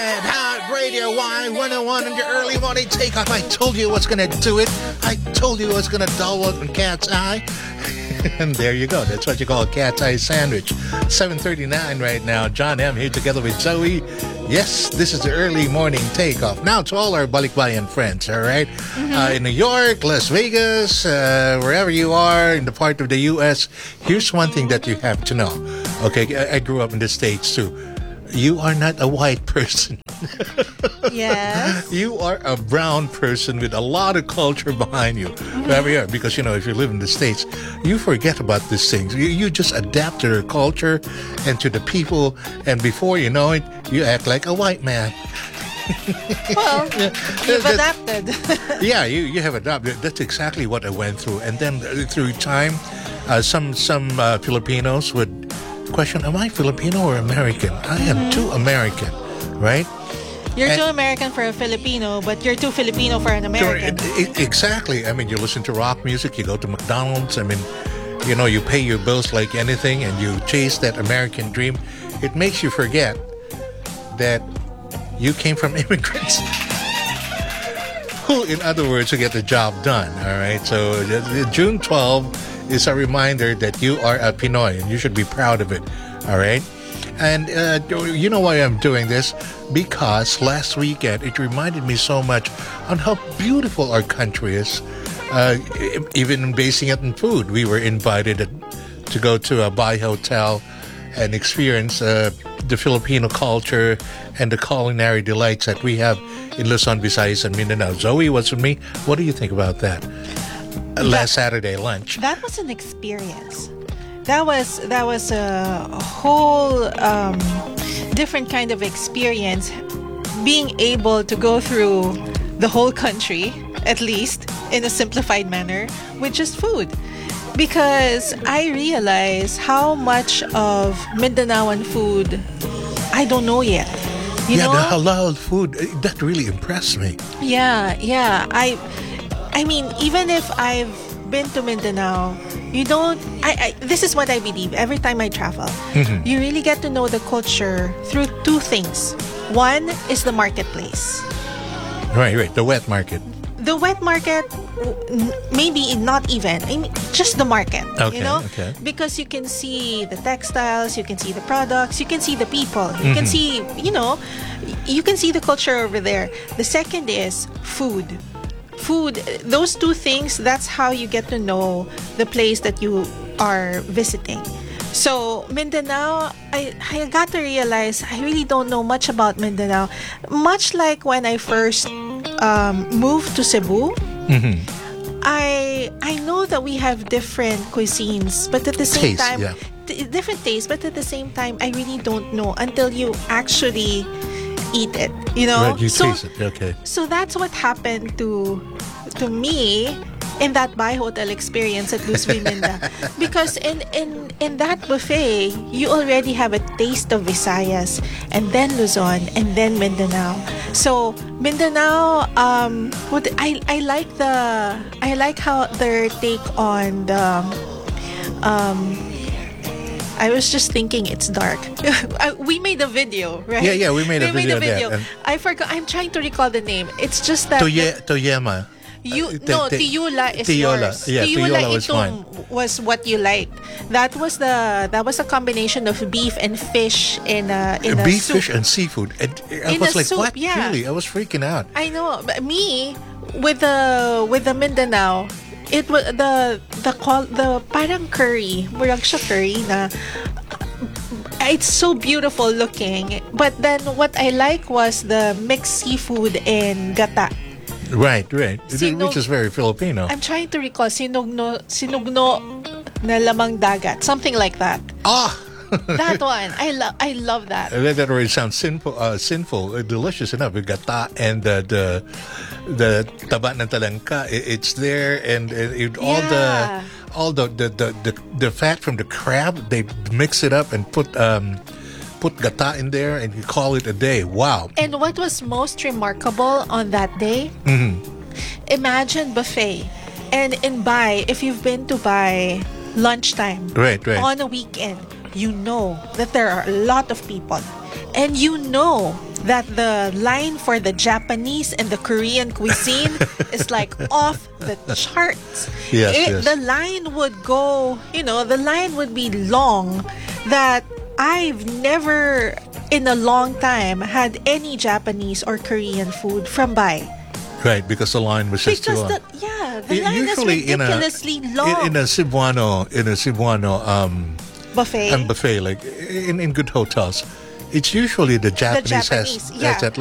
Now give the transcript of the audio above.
And Hot Radio Y101 in your early morning takeoff. I told you I was going to do it. I told you I was going to download on Cat's Eye. And there you go. That's what you call a Cat's Eye sandwich. 7:39 right now. John M. here together with Zoe. Yes, this is the early morning takeoff. Now to all our Balikbayan friends, all right? In New York, Las Vegas, wherever you are in the part of the U.S., here's one thing that you have to know. Okay, I grew up in the States too. You are not a white person. Yes. You are a brown person with a lot of culture behind you. Wherever you are. Because, you know, if you live in the States, you forget about these things. You just adapt to their culture and to the people. And before you know it, you act like a white man. Well, you've adapted. Yeah, you have adapted. That's exactly what I went through. And then through time, some Filipinos would question, am I Filipino or American? I am too American, right? You're too American for a Filipino, but you're too Filipino for an American. Exactly. I mean, you listen to rock music, you go to McDonald's. I mean, you know, you pay your bills like anything and you chase that American dream. It makes you forget that you came from immigrants who, in other words, to get the job done. All right. So June 12 is a reminder that you are a Pinoy and you should be proud of it. All right. And you know why I'm doing this? Because last weekend it reminded me so much on how beautiful our country is. Even basing it on food, we were invited to go to a Bai Hotel and experience the Filipino culture and the culinary delights that we have in Luzon, Visayas, and Mindanao. Zoe was with me. What do you think about that? Last Saturday lunch. That was an experience. That was a whole different kind of experience. Being able to go through the whole country, at least in a simplified manner, with just food. Because I realize how much of Mindanaoan food I don't know yet. You know? The halal food, that really impressed me. Yeah. I mean, even if I've been to Mindanao, you don't... this is what I believe. Every time I travel, you really get to know the culture through two things. One is the marketplace. Right. The wet market. The wet market, maybe not even. I mean, just the market, okay, you know? Okay. Because you can see the textiles, you can see the products, you can see the people. You can see, you know, you can see the culture over there. The second is food. Food, those two things, that's how you get to know the place that you are visiting. So Mindanao, I got to realize I really don't know much about Mindanao. Much like when I first moved to Cebu, I know that we have different cuisines, but at the same time, different tastes. But at the same time, I really don't know until you actually eat it, you know. Right, you taste it. Okay. So that's what happened to me in that Bai Hotel experience at Luz Viminda. Because in that buffet, you already have a taste of Visayas, and then Luzon, and then Mindanao. So Mindanao, what I like how their take on the I was just thinking it's dark. We made a video, right? Yeah, we made a video. I forgot. I'm trying to recall the name. It's just that Toyema. Tiyula is Tiyula. yours. Yeah, Tiyula was mine. Was what you liked. That was a combination of beef and fish in a beef, soup. fish, and seafood. And I was like, soup, what? Yeah. Really? I was freaking out. I know. But me with the Mindanao, it was the parang curry, murag siya curry na. It's so beautiful looking. But then what I like was the mixed seafood and gata. Right. Which is very Filipino. I'm trying to recall sinugno na lamang dagat, something like that. That one, I love that. That already sounds sinful, delicious enough. We got gata and the taba ng talangka. It's there, and all the fat from the crab. They mix it up and put gata in there, and you call it a day. Wow. And what was most remarkable on that day? Imagine buffet, and in Bai, if you've been to Bai, lunchtime, right, on a weekend, you know that there are a lot of people, and you know that the line for the Japanese and the Korean cuisine is like off the charts. Yes. The line would go, the line would be long that I've never in a long time had any Japanese or Korean food from Bai. Right, because the line was just too Because long. the line is ridiculously long. in a Cebuano buffet. buffet, like in good hotels, it's usually the Japanese, Japanese, has yeah. that